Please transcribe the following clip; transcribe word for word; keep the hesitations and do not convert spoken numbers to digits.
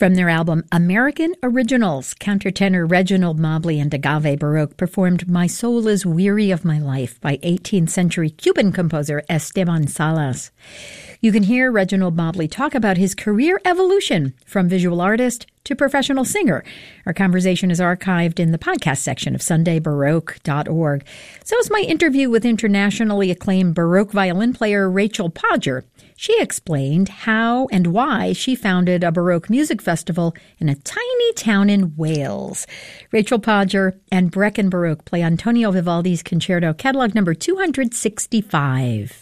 From their album American Originals, countertenor Reginald Mobley and Agave Baroque performed My Soul is Weary of My Life by eighteenth century Cuban composer Esteban Salas. You can hear Reginald Mobley talk about his career evolution from visual artist to professional singer. Our conversation is archived in the podcast section of sunday baroque dot org. So is my interview with internationally acclaimed Baroque violin player Rachel Podger. She explained how and why she founded a Baroque music festival in a tiny town in Wales. Rachel Podger and Brecon Baroque play Antonio Vivaldi's Concerto, catalog number two hundred sixty-five.